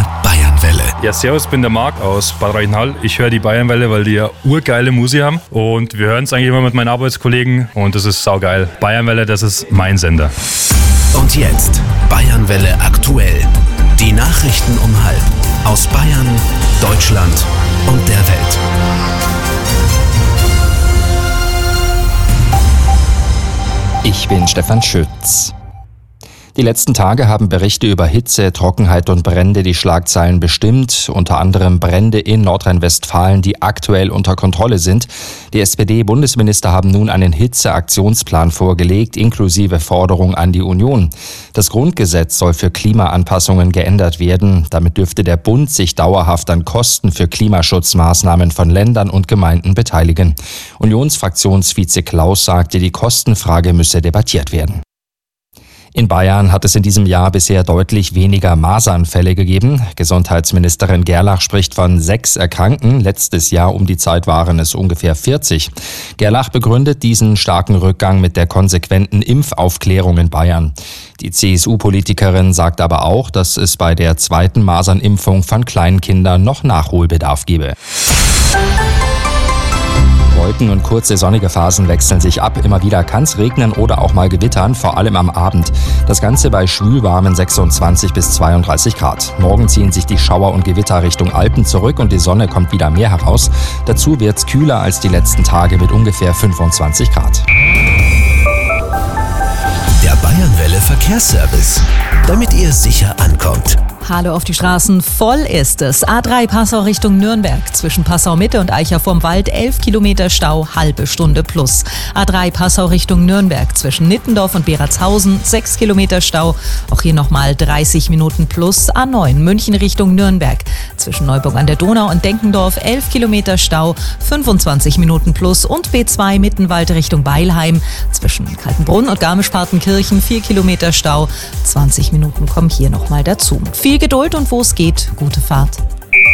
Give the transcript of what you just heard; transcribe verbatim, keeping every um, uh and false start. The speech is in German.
Bayernwelle. Ja, servus, ich bin der Marc aus Bad Reichenhall. Ich höre die Bayernwelle, weil die ja urgeile Musik haben. Und wir hören es eigentlich immer mit meinen Arbeitskollegen und das ist saugeil. Bayernwelle, das ist mein Sender. Und jetzt Bayernwelle aktuell. Die Nachrichten um halb aus Bayern, Deutschland und der Welt. Ich bin Stefan Schütz. Die letzten Tage haben Berichte über Hitze, Trockenheit und Brände die Schlagzeilen bestimmt, unter anderem Brände in Nordrhein-Westfalen, die aktuell unter Kontrolle sind. Die S P D-Bundesminister haben nun einen Hitzeaktionsplan vorgelegt, inklusive Forderung an die Union. Das Grundgesetz soll für Klimaanpassungen geändert werden. Damit dürfte der Bund sich dauerhaft an Kosten für Klimaschutzmaßnahmen von Ländern und Gemeinden beteiligen. Unionsfraktionsvize Klaus sagte, die Kostenfrage müsse debattiert werden. In Bayern hat es in diesem Jahr bisher deutlich weniger Masernfälle gegeben. Gesundheitsministerin Gerlach spricht von sechs Erkrankten. Letztes Jahr um die Zeit waren es ungefähr vierzig. Gerlach begründet diesen starken Rückgang mit der konsequenten Impfaufklärung in Bayern. Die C S U-Politikerin sagt aber auch, dass es bei der zweiten Masernimpfung von Kleinkindern noch Nachholbedarf gebe. Wolken und kurze sonnige Phasen wechseln sich ab. Immer wieder kann es regnen oder auch mal gewittern, vor allem am Abend. Das Ganze bei schwülwarmen sechsundzwanzig bis zweiunddreißig Grad. Morgen ziehen sich die Schauer und Gewitter Richtung Alpen zurück und die Sonne kommt wieder mehr heraus. Dazu wird es kühler als die letzten Tage mit ungefähr fünfundzwanzig Grad. Der Bayernwelle Verkehrsservice, damit ihr sicher ankommt. Hallo auf die Straßen, voll ist es. A drei Passau Richtung Nürnberg. Zwischen Passau Mitte und Eicher vorm Wald elf Kilometer Stau, halbe Stunde plus. A drei Passau Richtung Nürnberg. Zwischen Nittendorf und Beratshausen sechs Kilometer Stau. Auch hier nochmal dreißig Minuten plus. A neun München Richtung Nürnberg. Zwischen Neuburg an der Donau und Denkendorf elf Kilometer Stau, fünfundzwanzig Minuten plus. Und B zwei Mittenwald Richtung Beilheim. Zwischen Kaltenbrunn und Garmisch-Partenkirchen vier Kilometer Stau. zwanzig Minuten kommen hier nochmal dazu. Viel Geduld und wo es geht, gute Fahrt.